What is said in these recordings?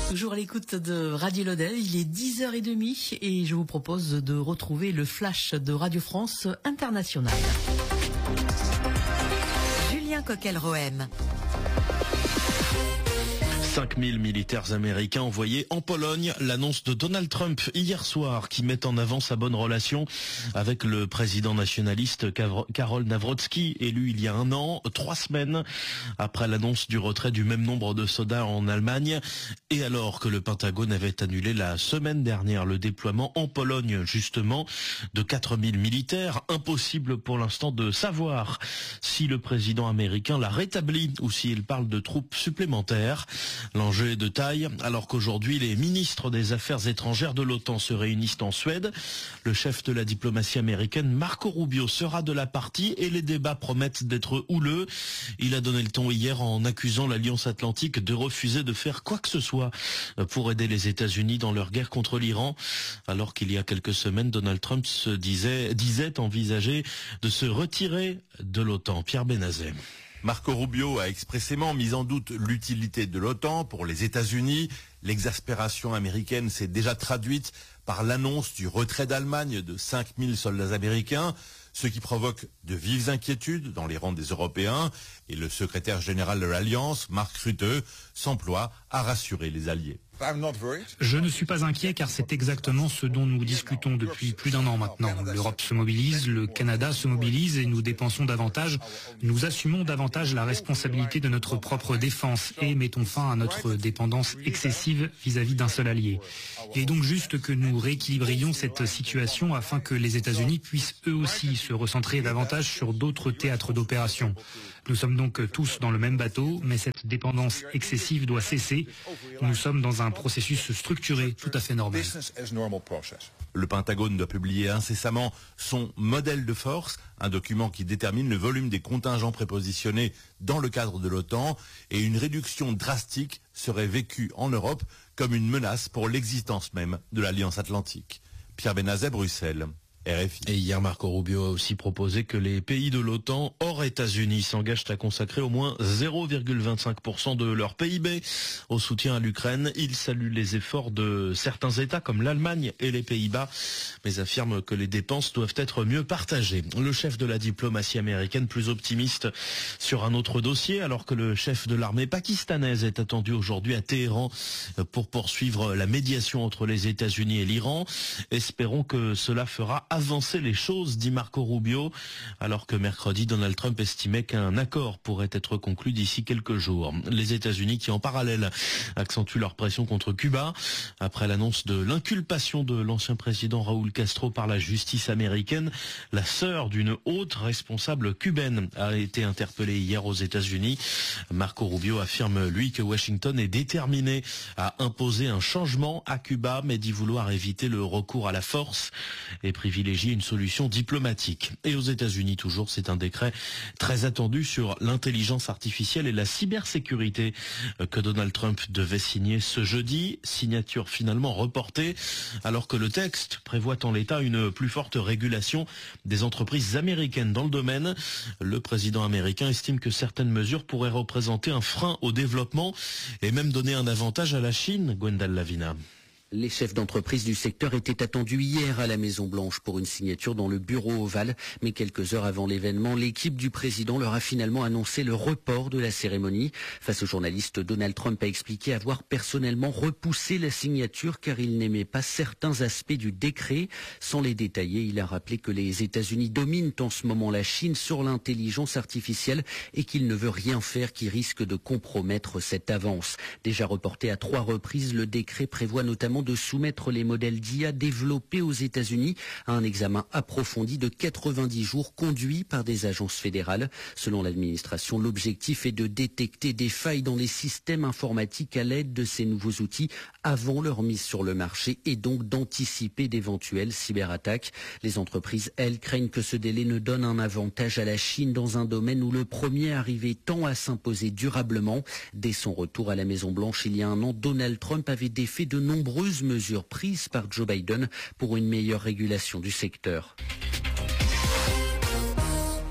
Toujours à l'écoute de Radio Lodève, il est 10h30 et je vous propose de retrouver le flash de Radio France Internationale. Julien Coquel-Rohem. 5000 militaires américains envoyés en Pologne. L'annonce de Donald Trump hier soir qui met en avant sa bonne relation avec le président nationaliste Karol Nawrocki, élu il y a 1 an, 3 semaines après l'annonce du retrait du même nombre de soldats en Allemagne, et alors que le Pentagone avait annulé la semaine dernière le déploiement en Pologne justement de 4000 militaires. Impossible pour l'instant de savoir si le président américain l'a rétabli ou s'il parle de troupes supplémentaires. L'enjeu est de taille, alors qu'aujourd'hui les ministres des Affaires étrangères de l'OTAN se réunissent en Suède. Le chef de la diplomatie américaine, Marco Rubio, sera de la partie et les débats promettent d'être houleux. Il a donné le ton hier en accusant l'Alliance Atlantique de refuser de faire quoi que ce soit pour aider les États-Unis dans leur guerre contre l'Iran, alors qu'il y a quelques semaines, Donald Trump disait envisager de se retirer de l'OTAN. Pierre Benazet. Marco Rubio a expressément mis en doute l'utilité de l'OTAN pour les États-Unis. L'exaspération américaine s'est déjà traduite par l'annonce du retrait d'Allemagne de 5000 soldats américains, ce qui provoque de vives inquiétudes dans les rangs des Européens. Et le secrétaire général de l'Alliance, Mark Rutte, s'emploie à rassurer les alliés. Je ne suis pas inquiet car c'est exactement ce dont nous discutons depuis plus d'1 an maintenant. L'Europe se mobilise, le Canada se mobilise et nous dépensons davantage. Nous assumons davantage la responsabilité de notre propre défense et mettons fin à notre dépendance excessive vis-à-vis d'un seul allié. Il est donc juste que nous rééquilibrions cette situation afin que les États-Unis puissent eux aussi se recentrer davantage sur d'autres théâtres d'opération. Nous sommes donc tous dans le même bateau, mais cette dépendance excessive doit cesser. Nous sommes dans un processus structuré tout à fait normal. Le Pentagone doit publier incessamment son modèle de force, un document qui détermine le volume des contingents prépositionnés dans le cadre de l'OTAN, et une réduction drastique serait vécue en Europe comme une menace pour l'existence même de l'Alliance Atlantique. Pierre Benazet, Bruxelles. RFI. Et hier, Marco Rubio a aussi proposé que les pays de l'OTAN, hors États-Unis, s'engagent à consacrer au moins 0,25% de leur PIB au soutien à l'Ukraine. Il salue les efforts de certains États comme l'Allemagne et les Pays-Bas, mais affirme que les dépenses doivent être mieux partagées. Le chef de la diplomatie américaine plus optimiste sur un autre dossier, alors que le chef de l'armée pakistanaise est attendu aujourd'hui à Téhéran pour poursuivre la médiation entre les États-Unis et l'Iran. Espérons que cela fera avancer les choses, dit Marco Rubio, alors que mercredi, Donald Trump estimait qu'un accord pourrait être conclu d'ici quelques jours. Les États-Unis qui, en parallèle, accentuent leur pression contre Cuba, après l'annonce de l'inculpation de l'ancien président Raúl Castro par la justice américaine. La sœur d'une haute responsable cubaine a été interpellée hier aux États-Unis. Marco Rubio affirme, lui, que Washington est déterminé à imposer un changement à Cuba, mais dit vouloir éviter le recours à la force et privilégier une solution diplomatique. Et aux États-Unis toujours, c'est un décret très attendu sur l'intelligence artificielle et la cybersécurité que Donald Trump devait signer ce jeudi. Signature finalement reportée, alors que le texte prévoit en l'état une plus forte régulation des entreprises américaines dans le domaine. Le président américain estime que certaines mesures pourraient représenter un frein au développement et même donner un avantage à la Chine. Gwendal Lavina. Les chefs d'entreprise du secteur étaient attendus hier à la Maison-Blanche pour une signature dans le bureau ovale. Mais quelques heures avant l'événement, l'équipe du président leur a finalement annoncé le report de la cérémonie. Face aux journalistes, Donald Trump a expliqué avoir personnellement repoussé la signature car il n'aimait pas certains aspects du décret. Sans les détailler, il a rappelé que les États-Unis dominent en ce moment la Chine sur l'intelligence artificielle et qu'il ne veut rien faire qui risque de compromettre cette avance. Déjà reporté à 3 reprises, le décret prévoit notamment de soumettre les modèles d'IA développés aux États-Unis à un examen approfondi de 90 jours conduit par des agences fédérales. Selon l'administration, l'objectif est de détecter des failles dans les systèmes informatiques à l'aide de ces nouveaux outils avant leur mise sur le marché et donc d'anticiper d'éventuelles cyberattaques. Les entreprises, elles, craignent que ce délai ne donne un avantage à la Chine dans un domaine où le premier arrivé tend à s'imposer durablement. Dès son retour à la Maison-Blanche il y a 1 an, Donald Trump avait défait de nombreuses mesures prises par Joe Biden pour une meilleure régulation du secteur.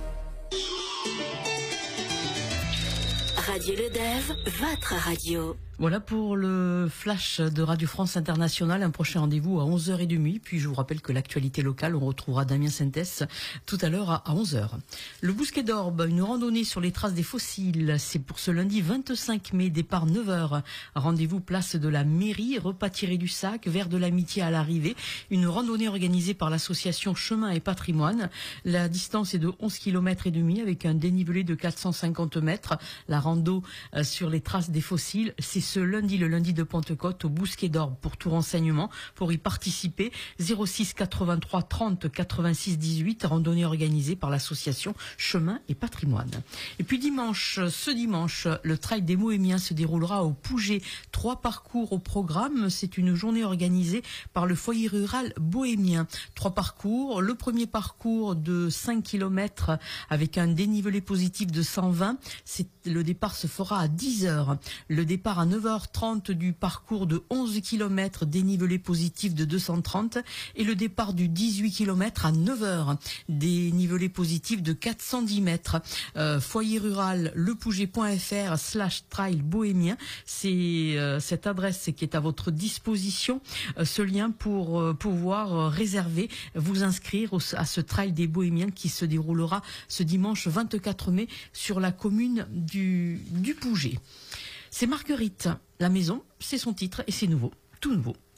Radio Lodève, votre radio. Voilà pour le flash de Radio France Internationale. Un prochain rendez-vous à 11h30. Puis je vous rappelle que l'actualité locale, on retrouvera Damien Sintès tout à l'heure à 11h. Le Bousquet d'Orbe, une randonnée sur les traces des fossiles. C'est pour ce lundi 25 mai, départ 9h. Rendez-vous place de la mairie, repas tiré du sac, vers de l'amitié à l'arrivée. Une randonnée organisée par l'association Chemin et Patrimoine. La distance est de 11 km et demi avec un dénivelé de 450 mètres. La rando sur les traces des fossiles, c'est ce lundi, le lundi de Pentecôte au Bousquet d'Orbe. Pour tout renseignement, pour y participer, 06 83 30 86 18, randonnée organisée par l'association Chemin et Patrimoine. Et puis ce dimanche, le Trail des Bohémiens se déroulera au Pouget. 3 parcours au programme. C'est une journée organisée par le foyer rural bohémien. 3 parcours. Le premier parcours de 5 km avec un dénivelé positif de 120. Le départ se fera à 10h. Le départ à 9h30 du parcours de 11 km, dénivelé positif de 230. Et le départ du 18 km à 9h, dénivelé positif de 410 mètres. Foyer rural lepouget.fr/trail bohémien. C'est cette adresse qui est à votre disposition. Ce lien pour pouvoir réserver, vous inscrire à ce trail des Bohémiens qui se déroulera ce dimanche 24 mai sur la commune du Pouget. C'est Marguerite. La maison, c'est son titre et c'est nouveau, tout nouveau.